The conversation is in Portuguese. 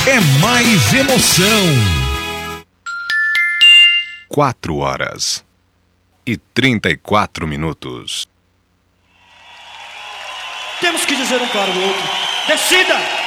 é mais emoção. 4h34. Temos que dizer um para o outro: decida!